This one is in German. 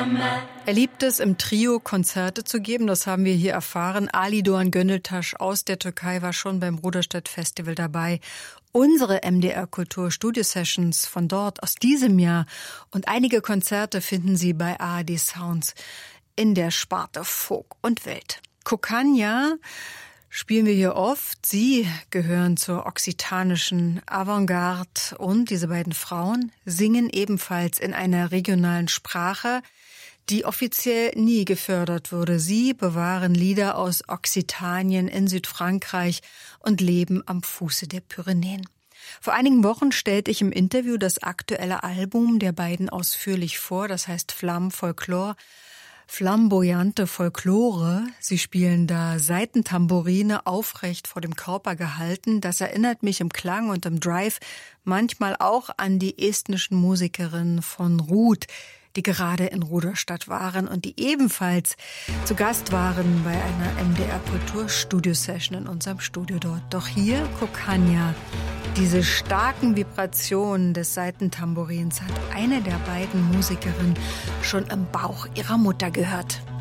Er liebt es, im Trio Konzerte zu geben. Das haben wir hier erfahren. Ali Doğan Gönültaş aus der Türkei war schon beim Ruderstadt Festival dabei. Unsere MDR Kultur Studio Sessions von dort aus diesem Jahr und einige Konzerte finden Sie bei ARD Sounds in der Sparte Folk und Welt. Kokanja spielen wir hier oft. Sie gehören zur okzitanischen Avantgarde und diese beiden Frauen singen ebenfalls in einer regionalen Sprache, die offiziell nie gefördert wurde. Sie bewahren Lieder aus Okzitanien in Südfrankreich und leben am Fuße der Pyrenäen. Vor einigen Wochen stellte ich im Interview das aktuelle Album der beiden ausführlich vor, das heißt Flamme Folklore, flamboyante Folklore. Sie spielen da Saitentambourine aufrecht vor dem Körper gehalten. Das erinnert mich im Klang und im Drive manchmal auch an die estnischen Musikerinnen von Ruth, die gerade in Ruderstadt waren und die ebenfalls zu Gast waren bei einer MDR Kultur Studio Session in unserem Studio dort. Doch hier Kokanja, diese starken Vibrationen des Saitentambourins hat eine der beiden Musikerinnen schon im Bauch ihrer Mutter gehört.